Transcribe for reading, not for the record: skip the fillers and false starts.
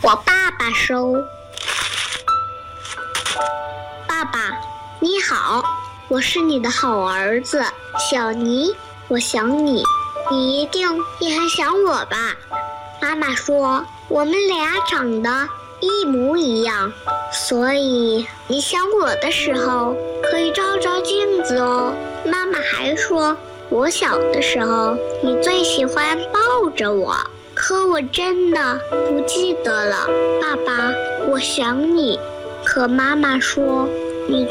我爸爸收。爸爸，你好，我是你的好儿子小尼，我想你，你一定也很想我吧？妈妈说，我们俩长得一模一样，所以你想我的时候可以照照镜子哦。妈妈还说，我小的时候你最喜欢抱着我，可我真的不记得了。爸爸，我想你，可妈妈说你